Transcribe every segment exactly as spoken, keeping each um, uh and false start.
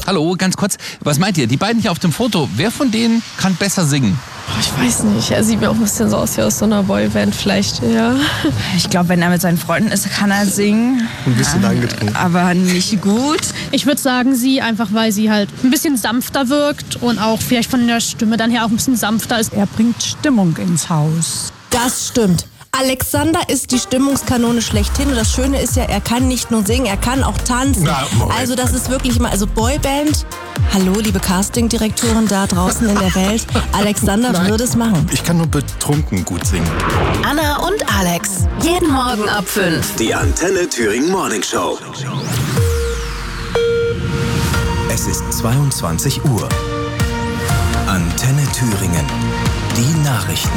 Hallo, ganz kurz, was meint ihr? Die beiden hier auf dem Foto, wer von denen kann besser singen? Ich weiß nicht, er sieht mir auch ein bisschen so aus wie aus so einer Boyband vielleicht, ja. Ich glaube, wenn er mit seinen Freunden ist, kann er singen. Ein bisschen angetrunken. Aber nicht gut. Ich würde sagen, sie, einfach weil sie halt ein bisschen sanfter wirkt und auch vielleicht von der Stimme dann her auch ein bisschen sanfter ist. Er bringt Stimmung ins Haus. Das stimmt. Alexander ist die Stimmungskanone schlechthin und das Schöne ist ja, er kann nicht nur singen, er kann auch tanzen. Na, also das ist wirklich mal, also Boyband, hallo liebe Castingdirektoren da draußen in der Welt, Alexander Nein. würde es machen. Ich kann nur betrunken gut singen. Anna und Alex, jeden Morgen ab fünf. Die Antenne Thüringen Morning Show. Es ist zweiundzwanzig Uhr. Antenne Thüringen. Die Nachrichten.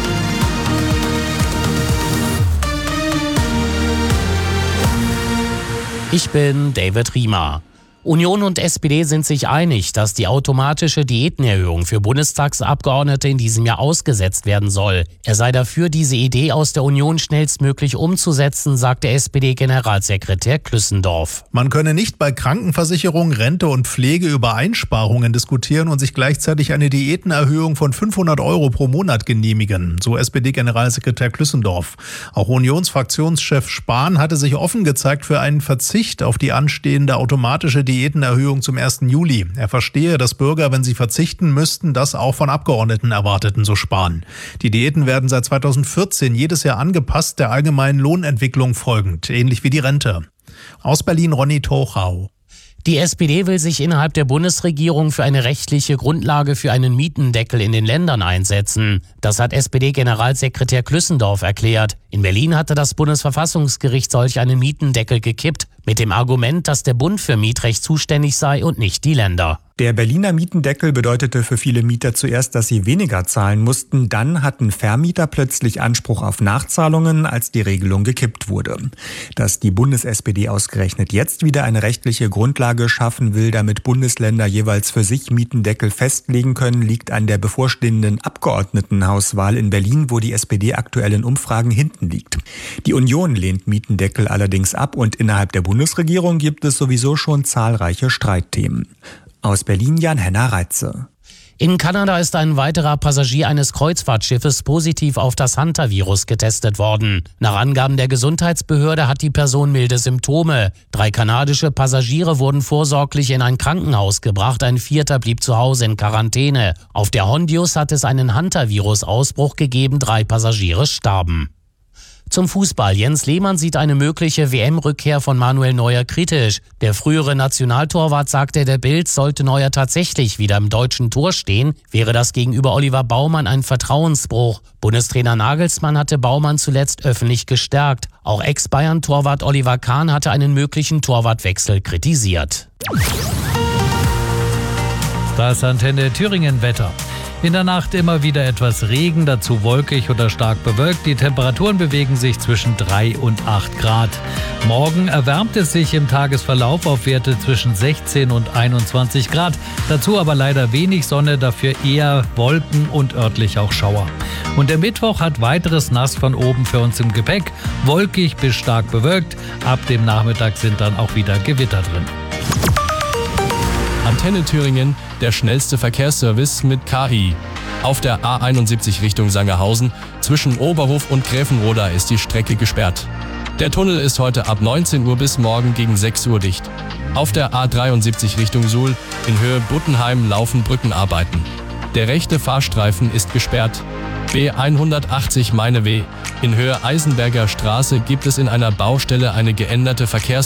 Ich bin David Riemer. Union und S P D sind sich einig, dass die automatische Diätenerhöhung für Bundestagsabgeordnete in diesem Jahr ausgesetzt werden soll. Er sei dafür, diese Idee aus der Union schnellstmöglich umzusetzen, sagte S P D-Generalsekretär Klüssendorf. Man könne nicht bei Krankenversicherung, Rente und Pflege über Einsparungen diskutieren und sich gleichzeitig eine Diätenerhöhung von fünfhundert Euro pro Monat genehmigen, so S P D-Generalsekretär Klüssendorf. Auch Unionsfraktionschef Spahn hatte sich offen gezeigt für einen Verzicht auf die anstehende automatische Diätenerhöhung zum ersten Juli. Er verstehe, dass Bürger, wenn sie verzichten müssten, das auch von Abgeordneten erwarteten, so Spahn. Die Diäten werden seit zweitausendvierzehn jedes Jahr angepasst, der allgemeinen Lohnentwicklung folgend, ähnlich wie die Rente. Aus Berlin Ronny Tochau. Die S P D will sich innerhalb der Bundesregierung für eine rechtliche Grundlage für einen Mietendeckel in den Ländern einsetzen. Das hat S P D-Generalsekretär Klüssendorf erklärt. In Berlin hatte das Bundesverfassungsgericht solch einen Mietendeckel gekippt, mit dem Argument, dass der Bund für Mietrecht zuständig sei und nicht die Länder. Der Berliner Mietendeckel bedeutete für viele Mieter zuerst, dass sie weniger zahlen mussten. Dann hatten Vermieter plötzlich Anspruch auf Nachzahlungen, als die Regelung gekippt wurde. Dass die Bundes-S P D ausgerechnet jetzt wieder eine rechtliche Grundlage schaffen will, damit Bundesländer jeweils für sich Mietendeckel festlegen können, liegt an der bevorstehenden Abgeordnetenhauswahl in Berlin, wo die S P D aktuell in Umfragen hinten liegt. Die Union lehnt Mietendeckel allerdings ab und innerhalb der Bundesregierung gibt es sowieso schon zahlreiche Streitthemen. Aus Berlin Jan-Henner Reitze. In Kanada ist ein weiterer Passagier eines Kreuzfahrtschiffes positiv auf das Hantavirus getestet worden. Nach Angaben der Gesundheitsbehörde hat die Person milde Symptome. Drei kanadische Passagiere wurden vorsorglich in ein Krankenhaus gebracht, ein vierter blieb zu Hause in Quarantäne. Auf der Hondius hat es einen Hantavirus-Ausbruch gegeben, drei Passagiere starben. Zum Fußball. Jens Lehmann sieht eine mögliche W M-Rückkehr von Manuel Neuer kritisch. Der frühere Nationaltorwart sagte der Bild, sollte Neuer tatsächlich wieder im deutschen Tor stehen, wäre das gegenüber Oliver Baumann ein Vertrauensbruch. Bundestrainer Nagelsmann hatte Baumann zuletzt öffentlich gestärkt. Auch Ex-Bayern-Torwart Oliver Kahn hatte einen möglichen Torwartwechsel kritisiert. Das Antenne Thüringen Wetter. In der Nacht immer wieder etwas Regen, dazu wolkig oder stark bewölkt. Die Temperaturen bewegen sich zwischen drei und acht Grad. Morgen erwärmt es sich im Tagesverlauf auf Werte zwischen sechzehn und einundzwanzig Grad. Dazu aber leider wenig Sonne, dafür eher Wolken und örtlich auch Schauer. Und der Mittwoch hat weiteres Nass von oben für uns im Gepäck. Wolkig bis stark bewölkt. Ab dem Nachmittag sind dann auch wieder Gewitter drin. Antenne Thüringen, der schnellste Verkehrsservice mit K I. Auf der A einundsiebzig Richtung Sangerhausen zwischen Oberhof und Gräfenroda ist die Strecke gesperrt. Der Tunnel ist heute ab neunzehn Uhr bis morgen gegen sechs Uhr dicht. Auf der A dreiundsiebzig Richtung Suhl in Höhe Buttenheim laufen Brückenarbeiten. Der rechte Fahrstreifen ist gesperrt. B hundertachtzig Meineweh. In Höhe Eisenberger Straße gibt es in einer Baustelle eine geänderte Verkehrs